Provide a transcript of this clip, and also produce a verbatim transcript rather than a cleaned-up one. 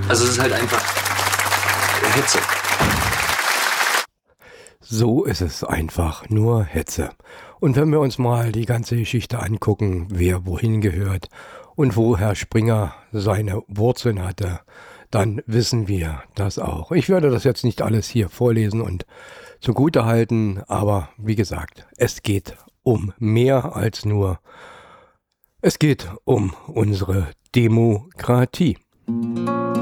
Also es ist halt einfach Hetze. So ist es einfach, nur Hetze. Und wenn wir uns mal die ganze Geschichte angucken, wer wohin gehört und wo Herr Springer seine Wurzeln hatte, dann wissen wir das auch. Ich werde das jetzt nicht alles hier vorlesen und zugute halten, aber wie gesagt, es geht um mehr als nur, es geht um unsere Demokratie.